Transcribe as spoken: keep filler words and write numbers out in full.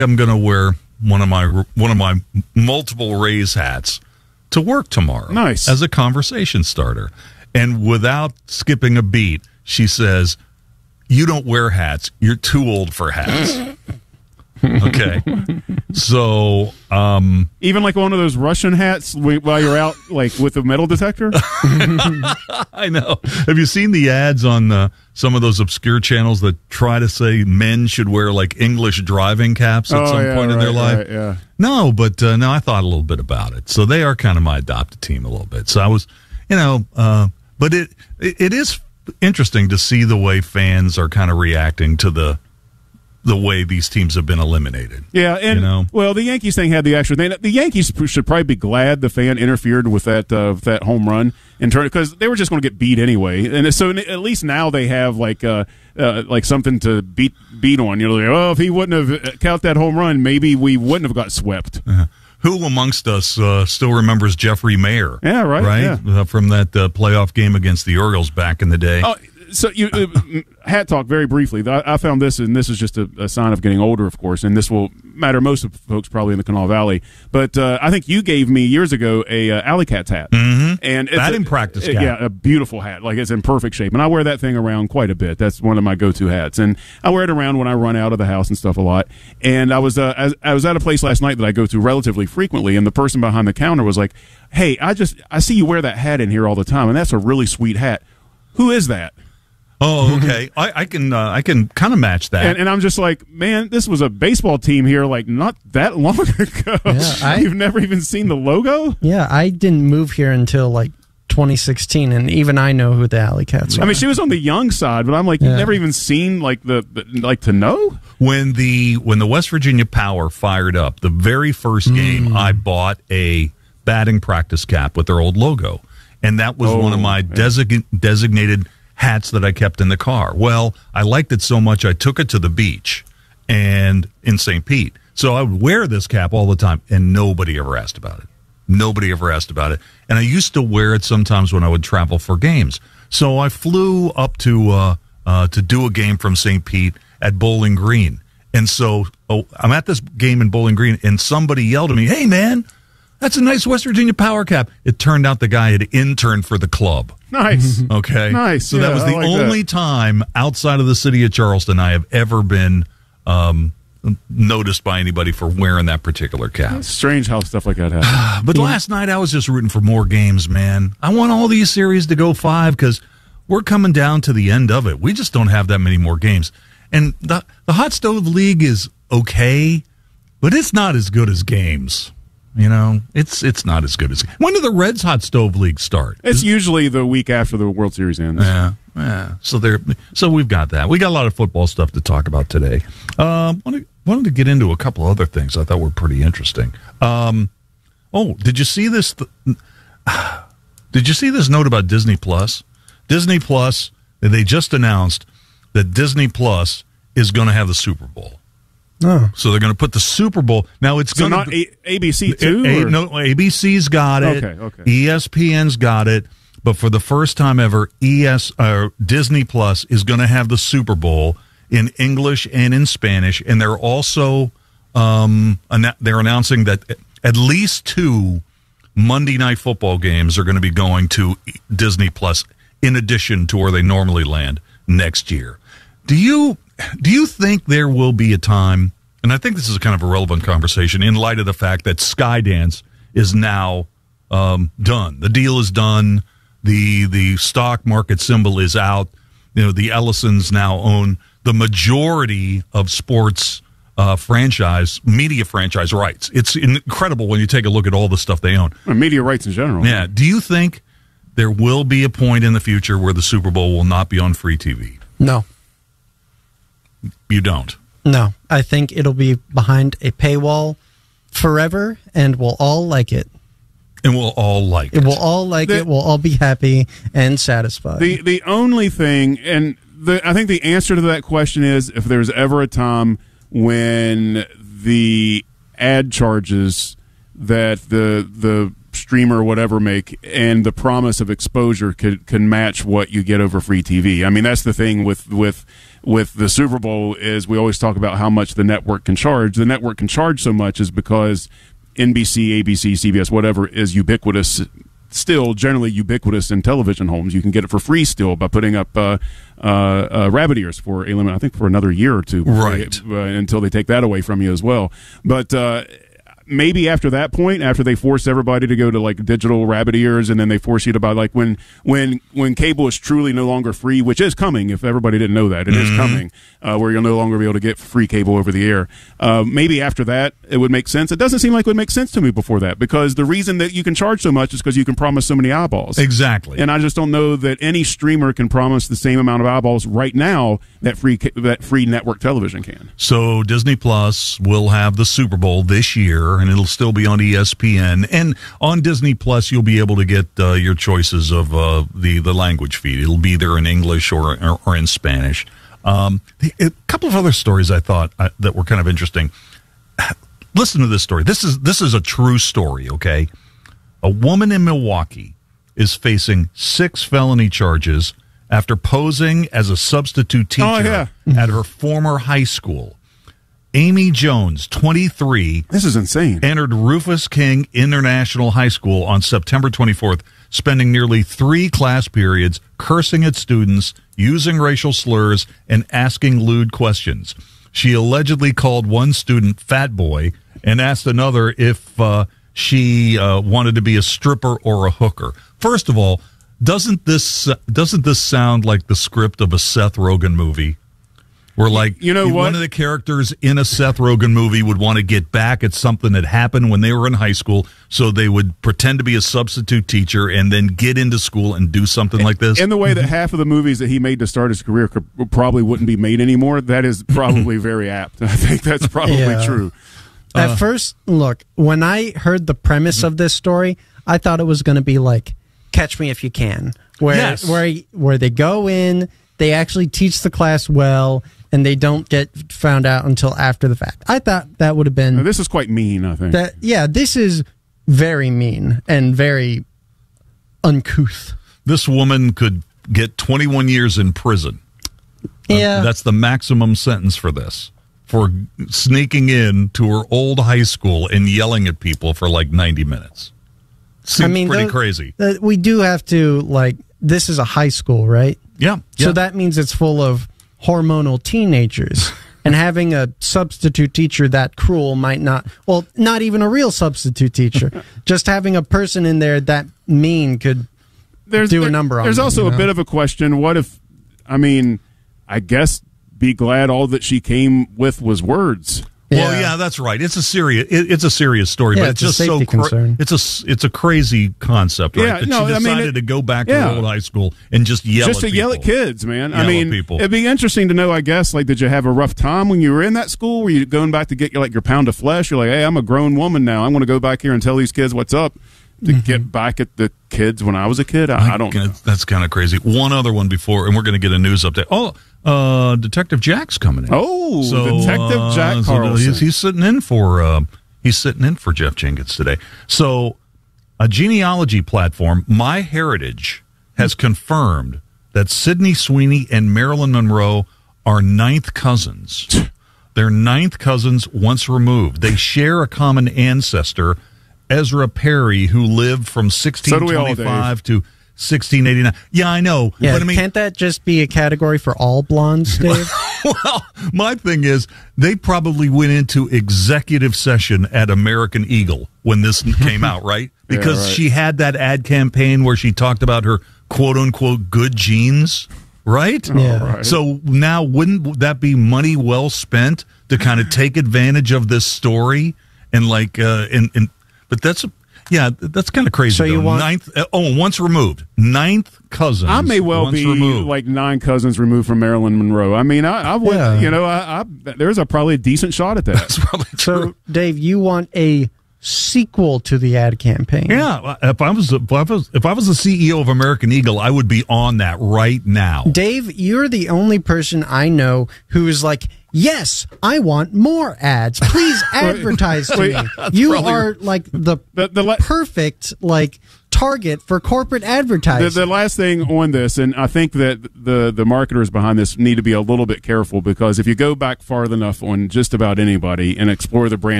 I'm going to wear one of my one of my multiple Rays hats to work tomorrow. Nice. As a conversation starter. And without skipping a beat, she says, "You don't wear hats. You're too old for hats." Okay. So, um, even like one of those Russian hats while you're out, like with a metal detector. I know. Have you seen the ads on uh, some of those obscure channels that try to say men should wear like English driving caps at oh, some yeah, point right, in their life? Right, yeah. No, but uh, no, I thought a little bit about it. So they are kind of my adopted team a little bit. So I was, you know, uh, but it it is interesting to see the way fans are kind of reacting to the. the way these teams have been eliminated. Yeah, and, you know? well, the Yankees thing had the extra thing. The Yankees should probably be glad the fan interfered with that uh, with that home run in turn, because they were just going to get beat anyway. And so at least now they have like uh, uh, like something to beat beat on. You know, like, oh, if he wouldn't have count that home run, maybe we wouldn't have got swept. Uh-huh. Who amongst us uh, still remembers Jeffrey Mayer? Yeah, right. Right? Yeah. Uh, from that uh, playoff game against the Orioles back in the day. Oh, so you uh, hat talk very briefly. I, I found this, and this is just a, a sign of getting older, of course, and this will matter most of folks probably in the Kanawha Valley. But uh, I think you gave me years ago a uh, Alley Cats hat, mm-hmm. and it's batting a, practice uh, cap. Yeah, a beautiful hat. Like, it's in perfect shape, and I wear that thing around quite a bit. That's one of my go-to hats, and I wear it around when I run out of the house and stuff a lot. And I was uh, I, I was at a place last night that I go to relatively frequently, and the person behind the counter was like, "Hey, I just I see you wear that hat in here all the time, and that's a really sweet hat. Who is that?" Oh, okay. I, I can uh, I can kind of match that. And, and I'm just like, man, this was a baseball team here like not that long ago. Yeah, I, You've never even seen the logo? Yeah, I didn't move here until like twenty sixteen, and even I know who the Alley Cats are. I mean, she was on the young side, but I'm like, Yeah. you've never even seen like the, the like to know? When the when the West Virginia Power fired up, the very first game, Mm. I bought a batting practice cap with their old logo, and that was Oh, one of my yeah. design, designated hats that I kept in the car. Well, I liked it so much, I took it to the beach and in Saint Pete. So I would wear this cap all the time, and nobody ever asked about it. Nobody ever asked about it. And I used to wear it sometimes when I would travel for games. So I flew up to uh, uh, to do a game from Saint Pete at Bowling Green. And so oh, I'm at this game in Bowling Green, and somebody yelled at me, "Hey, man, that's a nice West Virginia Power cap." It turned out the guy had interned for the club. Nice. Okay. Nice. So that Yeah, was I the like only that. time outside of the city of Charleston I have ever been um, noticed by anybody for wearing that particular cap. It's strange how stuff like that happens. But last night I was just rooting for more games, man. I want all these series to go five because we're coming down to the end of it. We just don't have that many more games. And the, the Hot Stove League is okay, but it's not as good as games. You know, it's it's not as good as. When do the Reds Hot Stove League start? It's usually the week after the World Series ends. Yeah, yeah. So there. So we've got that. We got a lot of football stuff to talk about today. Um, wanted, wanted to get into a couple other things I thought were pretty interesting. Um, oh, did you see this? Th- did you see this note about Disney Plus? Disney Plus. They just announced that Disney Plus is going to have the Super Bowl. Oh. So they're going to put the Super Bowl. Now it's So going not to A- ABC too? A- or- no, A B C's got it. Okay, okay. E S P N's got it. But for the first time ever, E S uh, Disney Plus is going to have the Super Bowl in English and in Spanish, and they're also um, anna- they're announcing that at least two Monday Night Football games are going to be going to Disney Plus in addition to where they normally land next year. Do you do you think there will be a time? And I think this is kind of a relevant conversation in light of the fact that Skydance is now um, done. The deal is done. The the stock market symbol is out. You know, the Ellisons now own the majority of sports uh, franchise, media franchise rights. It's incredible when you take a look at all the stuff they own. Or media rights in general. Yeah. Do you think there will be a point in the future where the Super Bowl will not be on free T V? No. You don't. No. I think it'll be behind a paywall forever, and we'll all like it. And we'll all like it. It will all like The- it. We'll all be happy and satisfied. The the only thing, and the I think the answer to that question is if there's ever a time when the ad charges that the the streamer or whatever make and the promise of exposure could can match what you get over free T V. I mean, that's the thing with with with the Super Bowl is we always talk about how much the network can charge. The network can charge so much is because N B C, A B C, C B S, whatever, is ubiquitous, still generally ubiquitous in television homes. You can get it for free still by putting up uh, uh, uh, rabbit ears for a limit, I think, for another year or two. Right. Uh, until they take that away from you as well. But uh, maybe after that point, after they force everybody to go to like digital rabbit ears, and then they force you to buy, like when when when cable is truly no longer free, which is coming. If everybody didn't know that, it mm-hmm. is coming, uh, where you'll no longer be able to get free cable over the air. Uh, maybe after that, it would make sense. It doesn't seem like it would make sense to me before that, because the reason that you can charge so much is because you can promise so many eyeballs. Exactly. And I just don't know that any streamer can promise the same amount of eyeballs right now that free that free network television can. So Disney Plus will have the Super Bowl this year, and it'll still be on E S P N. And on Disney Plus, you'll be able to get uh, your choices of uh, the the language feed. It'll be there in English or or, or in Spanish. Um, a couple of other stories I thought uh, that were kind of interesting. Listen to this story. This is this is a true story. Okay, a woman in Milwaukee is facing six felony charges after posing as a substitute teacher oh, yeah. at her former high school. Amy Jones, twenty-three, this is insane, entered Rufus King International High School on September twenty-fourth, spending nearly three class periods cursing at students, using racial slurs, and asking lewd questions. She allegedly called one student fat boy and asked another if uh, she uh, wanted to be a stripper or a hooker. First of all, doesn't this doesn't this sound like the script of a Seth Rogen movie? Where, like, you know what? One of the characters in a Seth Rogen movie would want to get back at something that happened when they were in high school, so they would pretend to be a substitute teacher and then get into school and do something like this. In the way that half of the movies that he made to start his career could, probably wouldn't be made anymore, that is probably very apt. I think that's probably yeah. true. At Uh, first, look, when I heard the premise of this story, I thought it was going to be like Catch Me If You Can, where Yes. where where they go in, they actually teach the class well, and they don't get found out until after the fact. I thought that would have been Now, this is quite mean, I think. that. Yeah, this is very mean and very uncouth. This woman could get twenty-one years in prison. Yeah, Uh, that's the maximum sentence for this, for sneaking in to her old high school and yelling at people for like ninety minutes. Seems I mean, pretty those- crazy. uh, we do have to, like, this is a high school, right? Yeah. So yeah. that means it's full of hormonal teenagers. And having a substitute teacher that cruel might not, well, not even a real substitute teacher. Just having a person in there that mean could there's, do a there- number on There's them, also you a know? bit of a question. What if, I mean, I guess be glad all that she came with was words. Well, yeah, that's right. It's a serious. It, it's a serious story, Yeah, but it's it's, a just so safety cra- concern. it's a s- it's a crazy concept, right? Yeah, that no, she I decided mean, it- to go back to yeah. her old high school and just yell just at to yell at people. kids, man. I Yell at mean, people. it'd be interesting to know, I guess, like, did you have a rough time when you were in that school? Were you going back to get your, like, your pound of flesh? You're like, hey, I'm a grown woman now. I want to go back here and tell these kids what's up to Mm-hmm. get back at the kids when I was a kid. I, I don't know. That's kind of crazy. One other one before, and we're going to get a news update. Oh, uh, Detective Jack's coming in. Oh, So, Detective uh, Jack so Carlson. he's, he's sitting in for uh, he's sitting in for Jeff Jenkins today. So, a genealogy platform, MyHeritage, has confirmed that Sydney Sweeney and Marilyn Monroe are ninth cousins. They're ninth cousins once removed. They share a common ancestor, Ezra Perry, who lived from sixteen twenty-five to sixteen eighty-nine. Yeah, I know. Yeah, but I mean, can't that just be a category for all blondes, Dave? well, my thing is, they probably went into executive session at American Eagle when this came out, right? Because Yeah, right. she had that ad campaign where she talked about her quote unquote good genes, right? Yeah. right. So now, wouldn't that be money well spent to kind of take advantage of this story and like, uh, and, and but that's a. Yeah, that's kind of crazy. So you though. want- ninth? Uh, oh, once removed, ninth cousins. I may well once be removed. like nine cousins removed from Marilyn Monroe. I mean, I, I would, Yeah. you know, I, I there's a probably a decent shot at that. That's probably true. So, Dave, you want a sequel to the ad campaign? Yeah, if I was if I was if I was the C E O of American Eagle, I would be on that right now. Dave, you're the only person I know who is like, yes, I want more ads. Please advertise to wait, me. You probably- are like the, The- the le- perfect like target for corporate advertising. The, the last thing on this, and I think that the the marketers behind this need to be a little bit careful, because if you go back far enough on just about anybody and explore the brand